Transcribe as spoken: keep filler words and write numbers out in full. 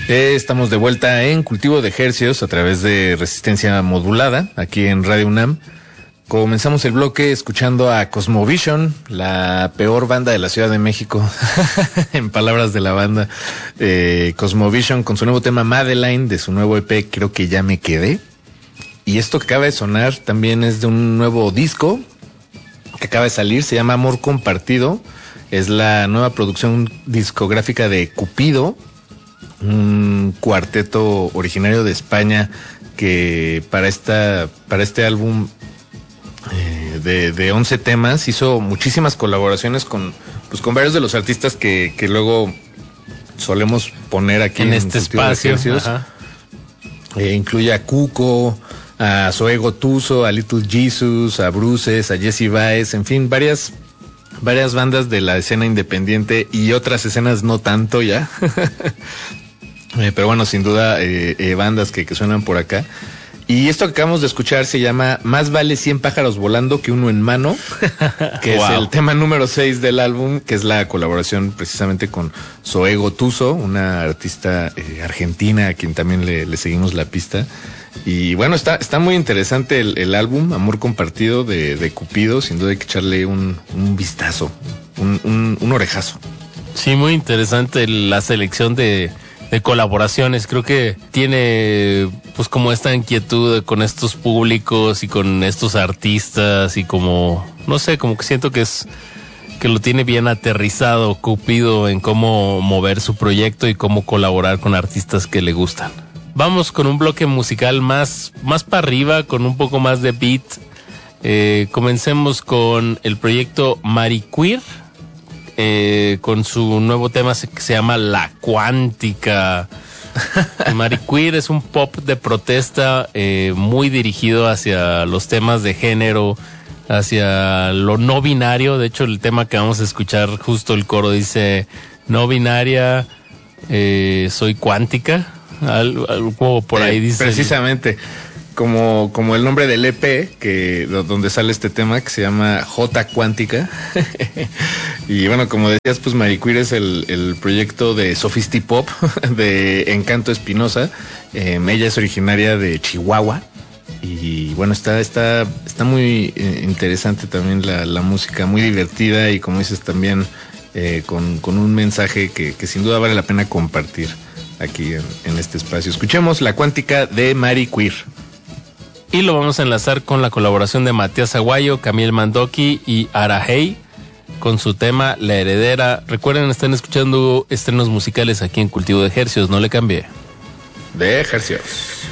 Eh, estamos de vuelta en Cultivo de Hercios a través de Resistencia Modulada, aquí en Radio UNAM. Comenzamos el bloque escuchando a Cosmovision, la peor banda de la Ciudad de México, en palabras de la banda. Eh, Cosmovision con su nuevo tema Madeline, de su nuevo E P, Creo que ya me quedé. Y esto que acaba de sonar también es de un nuevo disco que acaba de salir, se llama Amor Compartido. Es la nueva producción discográfica de Cupido, un cuarteto originario de España que para esta para este álbum eh, de, de once temas hizo muchísimas colaboraciones con pues con varios de los artistas que, que luego solemos poner aquí en, en este espacio. Eh, incluye a Cuco, a Zoe Gotuso, a Little Jesus, a Bruces, a Jesse Baez, en fin, varias varias bandas de la escena independiente y otras escenas no tanto ya. eh, pero bueno, sin duda eh, eh, bandas que, que suenan por acá. Y esto que acabamos de escuchar se llama Más vale cien pájaros volando que uno en mano, que wow. es el tema número seis del álbum, que es la colaboración precisamente con Zoe Gotuso, una artista eh, argentina a quien también le, le seguimos la pista. Y bueno, está está muy interesante el, el álbum, Amor Compartido de, de Cupido. Sin duda hay que echarle un, un vistazo, un, un, un orejazo. Sí, muy interesante la selección de, de colaboraciones. Creo que tiene pues como esta inquietud con estos públicos y con estos artistas y como, no sé, como que siento que es que lo tiene bien aterrizado Cupido en cómo mover su proyecto y cómo colaborar con artistas que le gustan. Vamos con un bloque musical más, más para arriba, con un poco más de beat. Eh, comencemos con el proyecto Mariqueer, eh, con su nuevo tema que se llama La Cuántica. Mariqueer es un pop de protesta eh, muy dirigido hacia los temas de género, hacia lo no binario. De hecho, el tema que vamos a escuchar, justo el coro dice, no binaria, eh, soy cuántica. Algo, algo por ahí eh, dice. Precisamente, como, como el nombre del E P, que donde sale este tema, que se llama J Cuántica. Y bueno, como decías, pues Mariqueer es el, el proyecto de Sophistipop, de Encanto Espinosa. Eh, ella es originaria de Chihuahua. Y bueno, está, está, está muy eh, interesante también la, la música, muy divertida y como dices también eh, con, con un mensaje que, que sin duda vale la pena compartir aquí en, en este espacio. Escuchemos La Cuántica de Mariqueer. Y lo vamos a enlazar con la colaboración de Matías Aguayo, Camille Mandoki y Arahey con su tema La Heredera. Recuerden, están escuchando estrenos musicales aquí en Cultivo de Hercios, no le cambie. De Hercios.